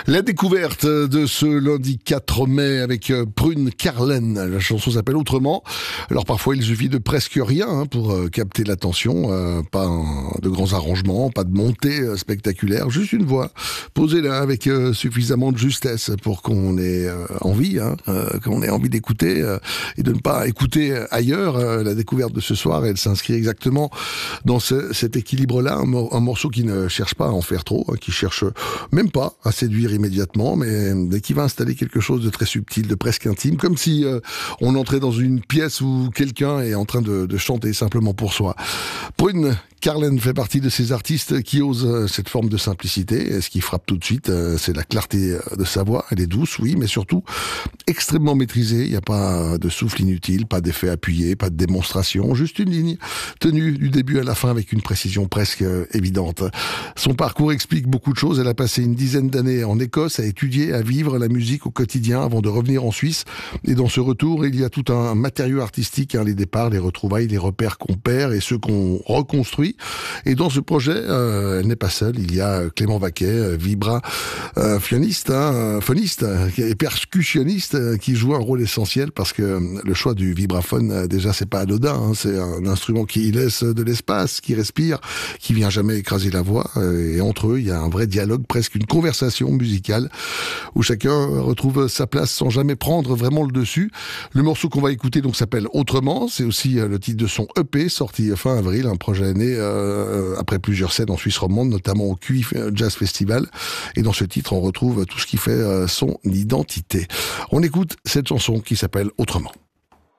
La découverte de ce lundi 4 mai avec Prune Carlen. La chanson s'appelle Autrement. Alors parfois il suffit de presque rien pour capter l'attention. Pas de grands arrangements, pas de montée spectaculaire, juste une voix posée là avec suffisamment de justesse pour qu'on ait envie, qu'on ait envie d'écouter et de ne pas écouter ailleurs. La découverte de ce soir, elle s'inscrit exactement dans cet équilibre-là. Un morceau qui ne cherche pas à en faire trop, qui cherche même pas à séduire immédiatement, mais qui va installer quelque chose de très subtil, de presque intime, comme si on entrait dans une pièce où quelqu'un est en train de chanter simplement pour soi. Prune Carlen fait partie de ces artistes qui osent cette forme de simplicité. Et ce qui frappe tout de suite, c'est la clarté de sa voix. Elle est douce, oui, mais surtout extrêmement maîtrisée. Il n'y a pas de souffle inutile, pas d'effet appuyé, pas de démonstration, juste une ligne tenue du début à la fin avec une précision presque évidente. Son parcours explique beaucoup de choses. Elle a passé une dizaine d'années en Écosse à étudier, à vivre la musique au quotidien avant de revenir en Suisse. Et dans ce retour, il y a tout un matériau artistique, les départs, les retrouvailles, les repères qu'on perd et ceux qu'on reconstruit. Et dans ce projet, elle n'est pas seule. Il y a Clément Vaquet, phoniste et percussionniste, qui joue un rôle essentiel parce que le choix du vibraphone, déjà, c'est pas anodin. C'est un instrument qui laisse de l'espace, qui respire, qui vient jamais écraser la voix. Et entre eux, il y a un vrai dialogue, presque une conversation musicale où chacun retrouve sa place sans jamais prendre vraiment le dessus. Le morceau qu'on va écouter donc s'appelle Autrement. C'est aussi le titre de son EP sorti fin avril, un projet né après plusieurs scènes en Suisse romande, notamment au QI Jazz Festival. Et dans ce titre, on retrouve tout ce qui fait son identité. On écoute cette chanson qui s'appelle Autrement.